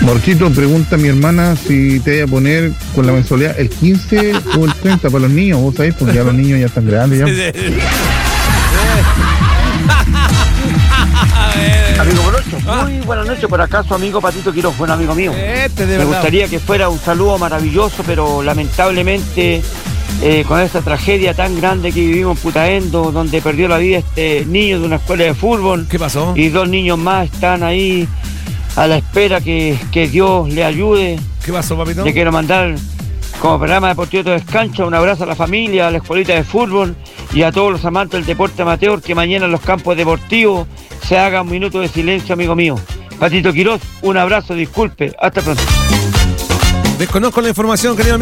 Morchito, pregunta a mi hermana si te voy a poner con la mensualidad el 15 o el 30 para los niños, vos sabés, porque ya los niños ya están grandes ya. Amigo Colocho, muy buenas noches. Por acá su amigo Patito Quiroz, buen amigo mío. Me gustaría que fuera un saludo maravilloso, pero lamentablemente con esta tragedia tan grande que vivimos en Putaendo, donde perdió la vida este niño de una escuela de fútbol. ¿Qué pasó? Y 2 niños más están ahí a la espera que Dios le ayude. ¿Qué pasó, papito? Le quiero mandar, como programa deportivo de Descancha, un abrazo a la familia, a la escuelita de fútbol y a todos los amantes del deporte amateur, que mañana en los campos deportivos se haga un minuto de silencio, amigo mío. Patito Quiroz, un abrazo, disculpe, hasta pronto. Desconozco la información, querido amigo.